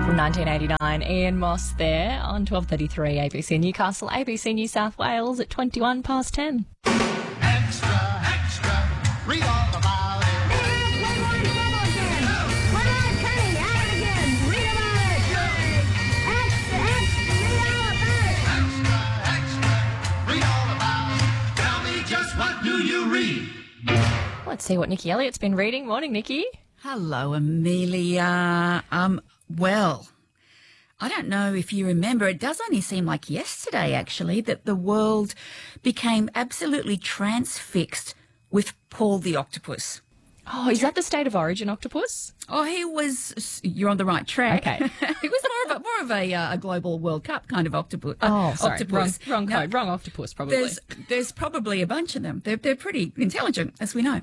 From 1989, Ian Moss there on 12:33 ABC Newcastle, ABC New South Wales at 21 past 10. Extra, extra, read all about it. Extra, extra, read all about it. Tell me just what do you read? Let's see what Nikki Elliott's been reading. Morning, Nikki. Hello, Amelia. Well, I don't know if you remember, it does only seem like yesterday, actually, that the world became absolutely transfixed with Paul the octopus. Oh, is that the State of Origin octopus? Oh, you're on the right track. Okay. He was more of a global World Cup kind of octopus. Oh, sorry. Octopus. Wrong Now, code. Wrong octopus, probably. There's probably a bunch of them. They're pretty intelligent, as we know.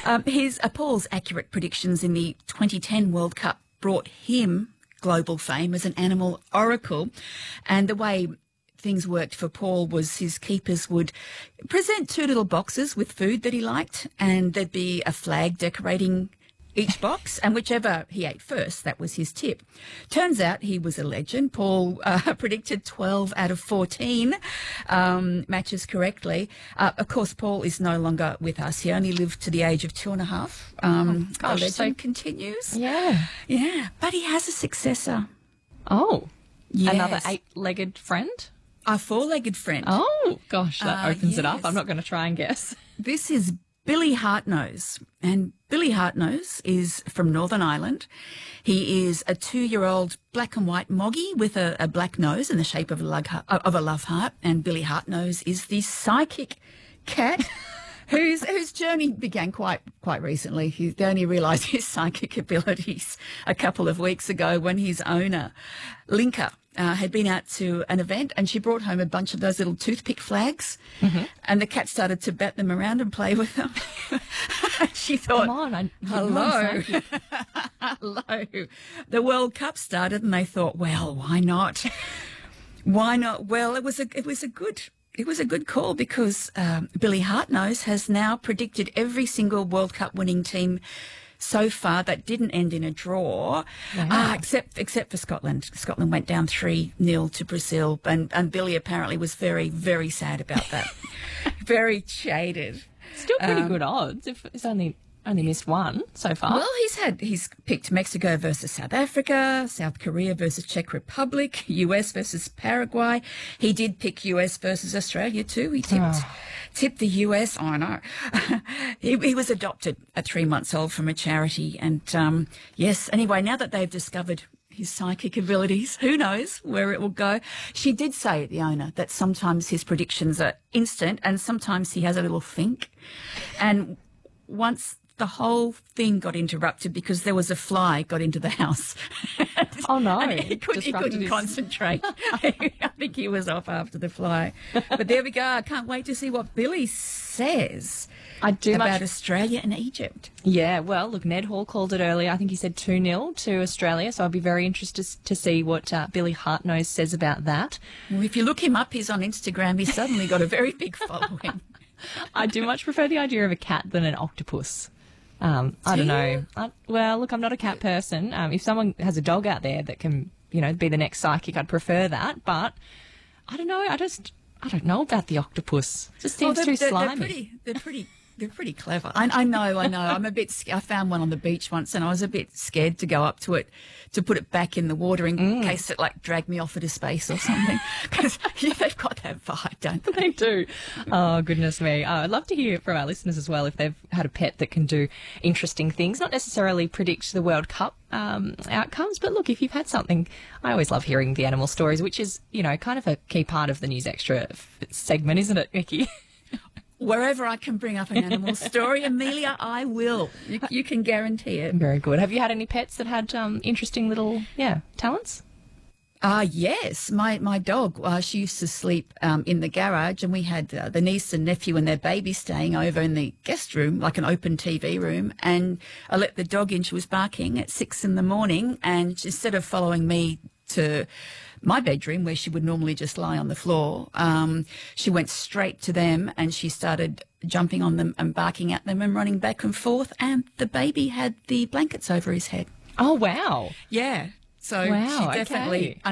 Paul's accurate predictions in the 2010 World Cup brought him global fame as an animal oracle. And the way things worked for Paul was his keepers would present two little boxes with food that he liked, and there'd be a flag decorating each box, and whichever he ate first, that was his tip. Turns out he was a legend. Paul predicted 12 out of 14 matches correctly. Of course, Paul is no longer with us. He only lived to the age of 2.5. Gosh, the legend so continues. Yeah. Yeah, but he has a successor. Oh. Yes. Another eight-legged friend? A four-legged friend. Oh, gosh, that opens it up. yes. I'm not going to try and guess. This is Billy Hartnose, and Billy Hartnose is from Northern Ireland. He is a 2-year-old black and white moggy with a black nose in the shape of a love heart, and Billy Hartnose is the psychic cat whose journey began quite recently. He only realised his psychic abilities a couple of weeks ago when his owner, Linka, had been out to an event, and she brought home a bunch of those little toothpick flags, and the cat started to bat them around and play with them. She thought, Come on, hello. Hello. The World Cup started, and they thought, well, why not? Why not? Well, it was a good call, because Billy Hartnose has now predicted every single World Cup winning team so far that didn't end in a draw, except for Scotland. Scotland went down 3-0 to Brazil, and Billy apparently was very, very sad about that. Very jaded. Still pretty good odds if it's only missed one so far. Well, he's picked Mexico versus South Africa, South Korea versus Czech Republic, US versus Paraguay. He did pick US versus Australia too. He tipped the US. Oh, I know. he was adopted at 3 months old from a charity. And yes, anyway, now that they've discovered his psychic abilities, who knows where it will go. She did say, the owner, that sometimes his predictions are instant and sometimes he has a little think. And once the whole thing got interrupted because there was a fly got into the house. Oh, no. And he couldn't concentrate. I think he was off after the fly. But there we go. I can't wait to see what Billy says about Australia and Egypt. Yeah, well, look, Ned Hall called it earlier. I think he said 2-0 to Australia, so I'll be very interested to see what Billy Hartnose says about that. Well, if you look him up, he's on Instagram. He's suddenly got a very big following. I do much prefer the idea of a cat than an octopus. I don't know. Well, look, I'm not a cat person. If someone has a dog out there that can, be the next psychic, I'd prefer that. But I don't know. I don't know about the octopus. It just seems too slimy. They're pretty clever. I know. I'm a bit. I found one on the beach once, and I was a bit scared to go up to it to put it back in the water in case it dragged me off into space or something. Because they've got that vibe, don't they? They do. Oh, goodness me. I'd love to hear from our listeners as well if they've had a pet that can do interesting things, not necessarily predict the World Cup outcomes, but look, if you've had something, I always love hearing the animal stories, which is, kind of a key part of the News Extra segment, isn't it, Vicky? Wherever I can bring up an animal story, Amelia, I will. You can guarantee it. Very good. Have you had any pets that had interesting little, talents? Yes. My dog, she used to sleep in the garage, and we had the niece and nephew and their baby staying over in the guest room, like an open TV room, and I let the dog in. She was barking at 6 a.m, and instead of following me to my bedroom where she would normally just lie on the floor, she went straight to them, and she started jumping on them and barking at them and running back and forth, and the baby had the blankets over his head. Oh, wow. Yeah. So Wow, she definitely okay.